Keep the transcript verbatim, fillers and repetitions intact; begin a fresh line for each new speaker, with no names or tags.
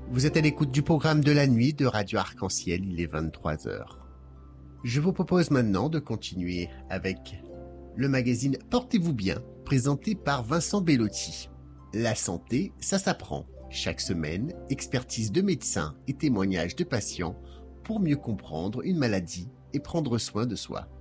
Vous êtes à l'écoute du programme de la nuit de Radio Arc-en-Ciel, il est vingt-trois heures. Je vous propose maintenant de continuer avec le magazine Portez-vous bien, présenté par Vincent Bellotti. La santé, ça s'apprend. Chaque semaine, expertise de médecins et témoignages de patients pour mieux comprendre une maladie et prendre soin de soi.